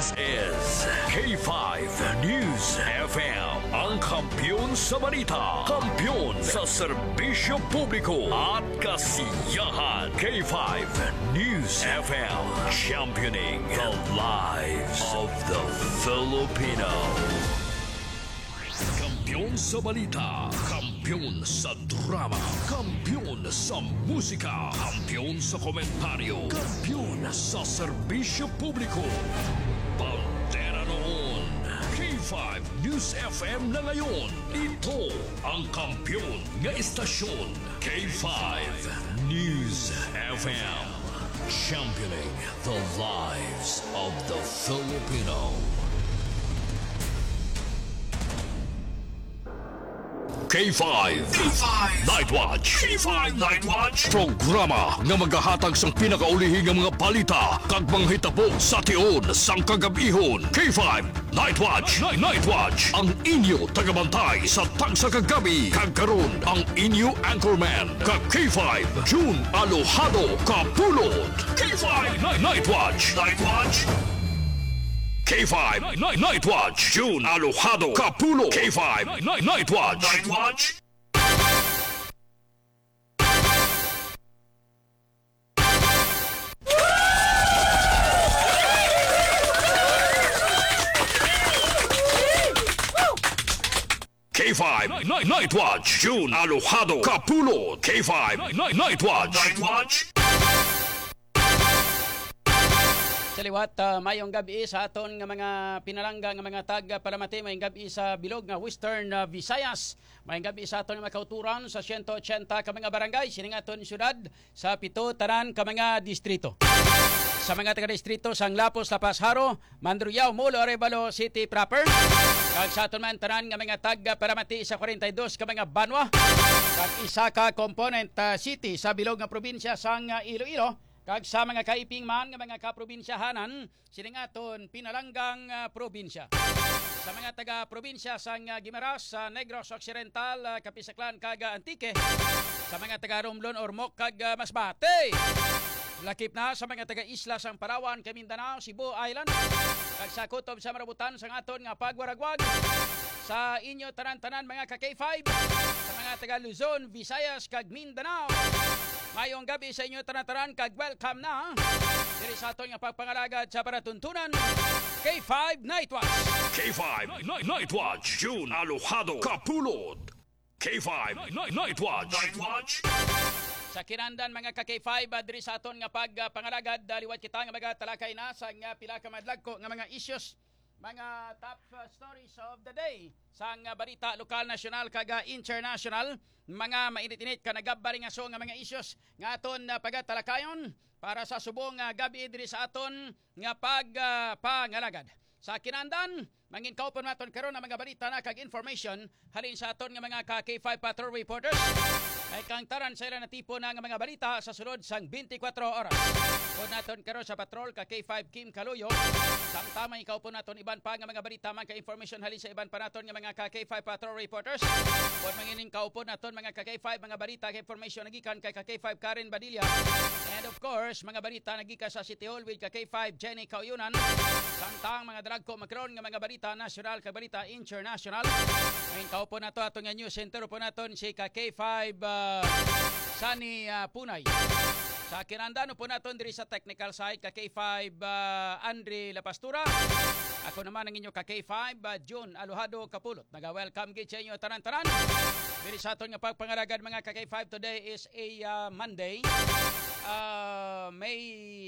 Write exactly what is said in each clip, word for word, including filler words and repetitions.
This is K five News F M. Ang kampiyon sa balita, kampiyon sa serbisyo publiko at kasiyahan. K five News F M. Championing the lives of the Filipino. Kampiyon sa balita, kampiyon sa drama, kampiyon sa musika, kampiyon sa komentaryo, kampiyon sa serbisyo publiko. Pantera noon, K five News F M na ngayon. Ito ang kampiyon nga istasyon, K five News F M. Championing the lives of the Filipino. K five. K five Night Watch. K five Night Watch. Programa nga magahatag sang pinakaulihing nga mga balita kag mga hitabo sa tion sang kagabihon. K five Night Watch. Night, Night Watch. Ang inyo tagabantay sa tagsa kagabi kag karon ang inyo anchorman kag K five June Alojado Kapulot. K five Night, Night Watch. Night Watch. K five Night, Night Watch. June Alojado Capulo. K five Night, Night Watch. Night Watch. K five Night, Night Watch. June Alojado Capulo. K five Night, Night Watch. Night Watch. Sa liwat, uh, mayong gabi sa aton nga mga pinalangga nga mga tag palamati, mayong gabi sa bilog nga Western uh, Visayas, mayong gabi sa aton mga kauturan sa one eighty ka mga barangay, sining aton syudad sa pito tanan ka mga distrito. Sa mga taga-distrito sang Lapos, Lapas, Haro, Mandurriao, Molo, Arevalo City proper, kag sa aton man tanan nga mga tag palamati sa forty-two ka mga Banwa, kag isa ka component uh, city sa bilog nga probinsya sang uh, Iloilo. Kag sa mga kaiping man nga mga kaprobinsyahanan, sining aton pinalanggang uh, probinsya. Sa mga taga-probinsya sang uh, Guimaras, sa uh, Negros Occidental, uh, Kapisaklan, kag uh, Antique, sa mga taga-Romblon, Ormoc, kag uh, Masbate. Lakip na sa mga taga-isla sang Palawan, Mindanao, Cebu Island, kag sa kutob sa Marabutan sang aton nga pagwaragwag. Sa inyo tanan-tanan mga ka-K five, sa mga taga-Luzon, Visayas, kag Mindanao. Mayong gabi sa inyo tanan-tanan kag welcome na diri sa aton nga pagpangalagad sa paratuntunan K five Night Watch. K five Night, Night Watch. June Alojado Capulot. K five Night, Night Watch. Night Watch. Sa kinandan mga ka-K five uh, diri sa aton nga pagpangalagad, uh, liwat kita nga magatalakay na sa nga pila ka madlagko nga mga issues, mga top uh, stories of the day sang uh, balita lokal, nasyonal kag uh, international, mga mainit-init ka nagabari nga so nga mga issues nga aton uh, pagatalakayon para sa subong uh, gabi diri sa aton nga pagpangalagad. Uh, sa kinandan, mangin kaupon naton karon ang mga balita na kag information halin sa aton nga mga ka-K five patrol reporters. Ay kang taran sa ilan na tipo na nga mga balita sa sulod sang twenty-four oras. Pod naton karon sa patrol ka K five Kim Kaluyo. Samtama ikaw po naton iban pa nga mga balita man ka information halin sa iban pa naton nga mga ka-K five patrol reporters. Pod mangining kaupon naton mga ka-K five mga balita ka information nagikan kay ka-K five Karen Badilla. And of course, mga balita nagikan sa City Hall with ka-K five Jenny Kauyunan. Samtang mga dragko magkaroon nga mga balita nasyonal kag balita international. Ngayon kaupo na to atong nga news center po naton si ka-K five uh, Sunny uh, Punay. Sa kinandano po naton diri sa technical side ka-K five uh, Andre Lapastura. Ako naman ang inyo ka-K five uh, June Alojado Kapulot. Naga-welcome gid sa inyo tanan-tanan. Diri sa aton nga pagpangalagad mga ka-K five, today is a uh, Monday. Uh, May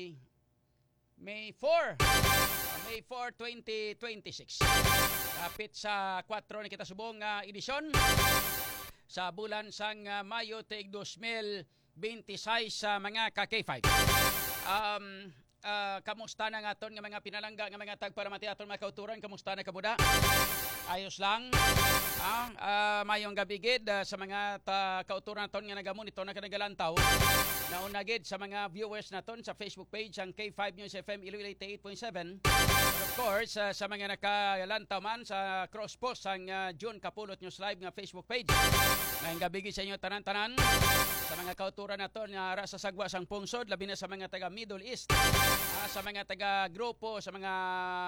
May fourth. May fourth, twenty twenty-six. Kapit sa four ni kita subong uh, edisyon sa bulan sang uh, Mayo taig twenty twenty-six sa uh, mga ka-K five. Um, uh, kamusta na nga aton nga mga pinalangga nga mga tagparamati aton mga kauturan, kamusta na kamuda? Ayos lang. Ah, uh, mayong gabi gid uh, sa mga ta, kauturan naton nga nagamonitor na kanagalantaw. Nauna gid sa mga viewers naton sa Facebook page ang K five News F M Iloilo eighty-eight point seven. Of course, uh, sa mga nakalantaw man sa cross post ang uh, June Kapulot News Live nga Facebook page. Ngayong gabi gid sa inyo tanan-tanan sa mga kauturan naton nga ara sa sagwa sang pungsod, labi na sa mga taga Middle East, uh, sa mga taga grupo, sa mga